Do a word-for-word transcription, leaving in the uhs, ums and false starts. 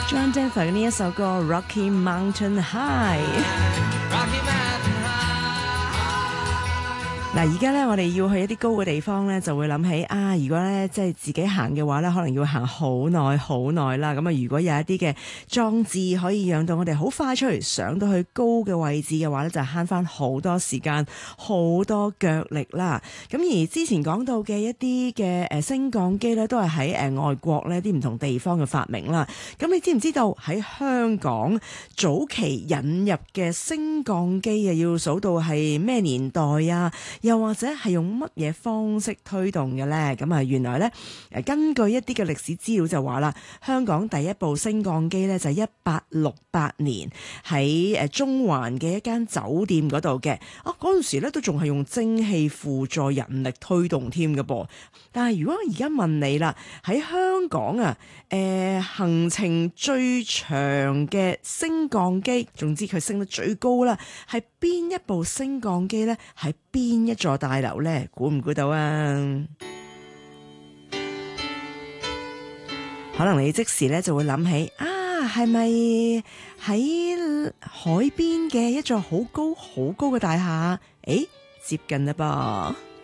John Denver 嘅呢一首歌 Rocky Mountain High。嗱，而家咧，我哋要去一啲高嘅地方咧，就會諗起啊，如果咧即係自己行嘅話咧，可能要行好耐好耐啦。咁啊，如果有一啲嘅裝置可以讓到我哋好快脆上到去高嘅位置嘅話咧，就慳翻好多時間、好多腳力啦。咁而之前講到嘅一啲嘅誒升降機咧，都係喺誒外國呢啲唔同地方嘅發明啦。咁你知唔知道喺香港早期引入嘅升降機啊，要數到係咩年代啊？又或者係用乜嘢方式推動嘅呢？咁啊，原來呢，誒根據一啲嘅歷史資料就話啦，香港第一部升降機呢，就係一八六八年喺誒中環嘅一間酒店嗰度嘅。啊，嗰陣時呢都仲係用蒸汽輔助人力推動添嘅噃。但係如果而家問你啦，喺香港啊，誒、呃、行程最長嘅升降機，總之佢升得最高啦，係邊一部升降機呢？係邊一座大樓呢？估唔估到啊？可能你即時咧就會諗起啊，係咪喺海邊嘅一座好高好高嘅大廈？誒，接近啦噃。